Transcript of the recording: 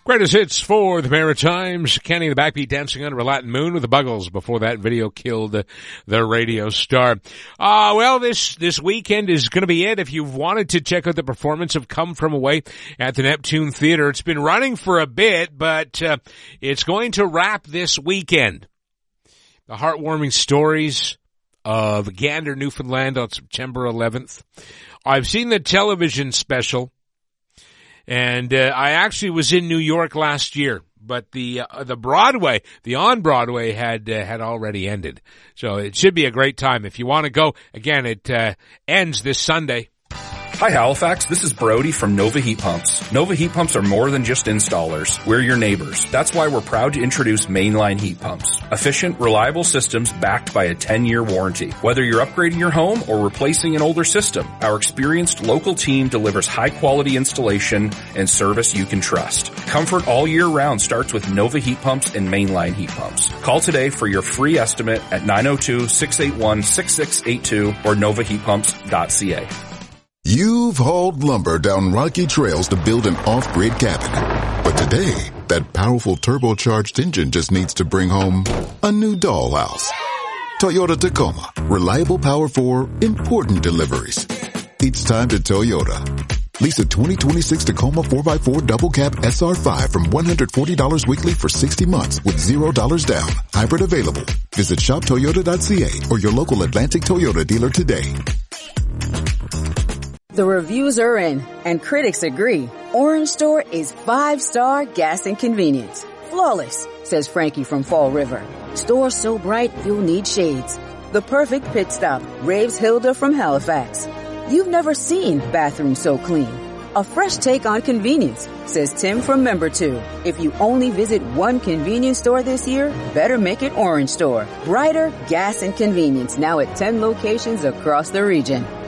Greatest hits for the Maritimes. Kenny the Backbeat dancing under a Latin moon with the Buggles. Before that video killed the radio star. Well, this weekend is going to be it. If you've wanted to check out the performance of Come From Away at the Neptune Theatre, it's been running for a bit, but it's going to wrap this weekend. The heartwarming stories of Gander, Newfoundland on September 11th. I've seen the television special. And I actually was in New York last year, but the Broadway, the on-Broadway had already ended. So it should be a great time. If you want to go, again, it ends this Sunday. Hi Halifax, this is Brody from Nova Heat Pumps. Nova Heat Pumps are more than just installers. We're your neighbors. That's why we're proud to introduce Mainline Heat Pumps. Efficient, reliable systems backed by a 10-year warranty. Whether you're upgrading your home or replacing an older system, our experienced local team delivers high-quality installation and service you can trust. Comfort all year round starts with Nova Heat Pumps and Mainline Heat Pumps. Call today for your free estimate at 902-681-6682 or novaheatpumps.ca. You've hauled lumber down rocky trails to build an off-grid cabin. But today, that powerful turbocharged engine just needs to bring home a new dollhouse. Toyota Tacoma. Reliable power for important deliveries. It's time to Toyota. Lease a 2026 Tacoma 4x4 double cab SR5 from $140 weekly for 60 months with $0 down. Hybrid available. Visit shoptoyota.ca or your local Atlantic Toyota dealer today. The reviews are in, and critics agree. Orange Store is 5-star gas and convenience. Flawless, says Frankie from Fall River. Store so bright you'll need shades. The perfect pit stop, raves Hilda from Halifax. You've never seen bathrooms so clean. A fresh take on convenience, says Tim from Member 2. If you only visit one convenience store this year, better make it Orange Store. Brighter gas and convenience now at 10 locations across the region.